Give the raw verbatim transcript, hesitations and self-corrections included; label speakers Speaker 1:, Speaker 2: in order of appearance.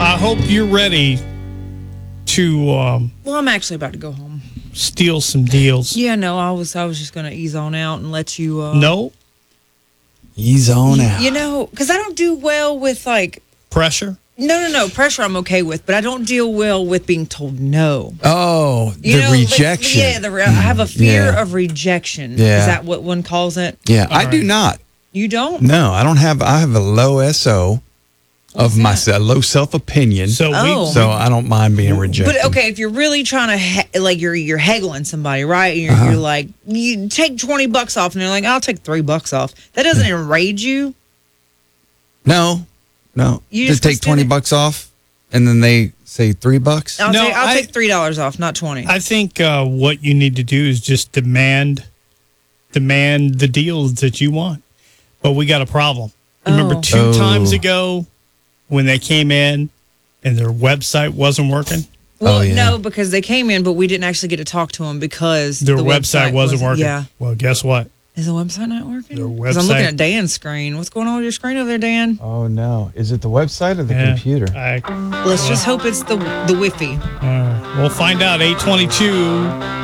Speaker 1: I hope you're ready to um,
Speaker 2: Well, I'm actually about to go home.
Speaker 1: steal some deals.
Speaker 2: Yeah, no, I was I was just going to ease on out and let you... Uh,
Speaker 1: No
Speaker 3: Ease on
Speaker 2: you,
Speaker 3: out.
Speaker 2: You know, because I don't do well with, like...
Speaker 1: pressure.
Speaker 2: No, no, no. Pressure I'm okay with, but I don't deal well with being told no.
Speaker 3: Oh,
Speaker 2: You
Speaker 3: the
Speaker 2: know, like,
Speaker 3: rejection.
Speaker 2: yeah, the re- I have a fear
Speaker 3: Yeah.
Speaker 2: of rejection.
Speaker 3: Yeah.
Speaker 2: Is that what one calls it?
Speaker 3: Yeah, I
Speaker 1: All
Speaker 3: do
Speaker 1: right.
Speaker 3: not.
Speaker 2: You don't?
Speaker 3: No, I don't have. I have a low S O of
Speaker 2: that?
Speaker 3: myself, low self opinion.
Speaker 1: So
Speaker 2: Oh.
Speaker 1: we,
Speaker 3: so I don't mind being rejected.
Speaker 2: But okay, if you're really trying to he- like you're you're haggling somebody, right? And you're,
Speaker 3: Uh-huh.
Speaker 2: you're like, you take twenty bucks off, and they're like, I'll take three bucks off. That doesn't enrage you.
Speaker 3: no, no.
Speaker 2: You
Speaker 3: just
Speaker 2: just
Speaker 3: take twenty
Speaker 2: consider-
Speaker 3: bucks off, and then they say three bucks.
Speaker 2: I'll,
Speaker 1: No,
Speaker 2: take, I'll
Speaker 1: I-
Speaker 2: take three dollars off, not twenty.
Speaker 1: I think uh, what you need to do is just demand demand the deals that you want. But we got a problem. Remember
Speaker 2: Oh.
Speaker 1: two
Speaker 3: Oh.
Speaker 1: times ago when they came in and their website wasn't working?
Speaker 2: well,
Speaker 3: Oh, yeah.
Speaker 2: no, because they came in, but we didn't actually get to talk to them because
Speaker 1: Their
Speaker 2: the
Speaker 1: website, wasn't working.
Speaker 2: Yeah,
Speaker 1: Well, guess what?
Speaker 2: is the website not working?
Speaker 1: Their
Speaker 2: 'Cause I'm looking
Speaker 1: website-
Speaker 2: at Dan's screen. What's going on with your screen over there, Dan?
Speaker 3: Oh no! Is it the website or the
Speaker 1: Yeah,
Speaker 3: computer?
Speaker 1: I,
Speaker 2: Let's just hope it's the the Wi-Fi.
Speaker 1: uh, we'll find out. eight twenty-two